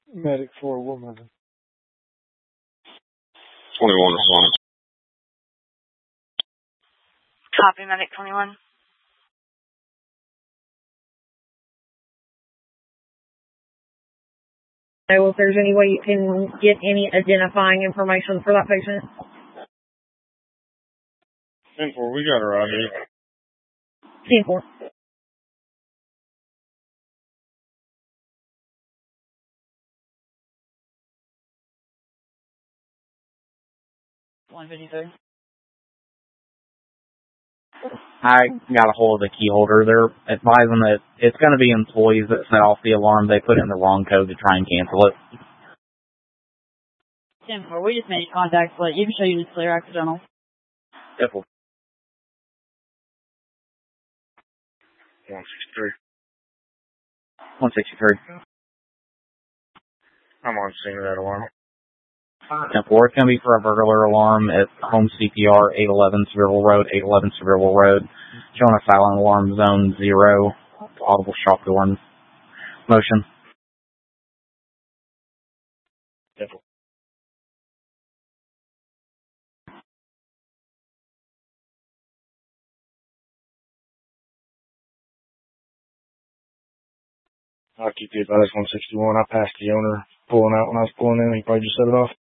Medic for woman. 21 responding. Copy, Medic 21. Know if there's any way you can get any identifying information for that patient? 10-4, we got her ID. 10-4. I got a hold of the key holder. They're advising that it's going to be employees that set off the alarm. They put in the wrong code to try and cancel it. 10-4, we just made contact, but you can show you this clear accidental. 10-4. 163. 163. I'm on scene of that alarm. 10-4, it's going to be for a burglar alarm at Home CPR, 811 Sevierville Road, 811 Sevierville Road. Showing a silent alarm, zone 0, audible shock alarm. Motion. 10-4. I'll keep you advised, 161. I passed the owner pulling out when I was pulling in. He probably just set it off.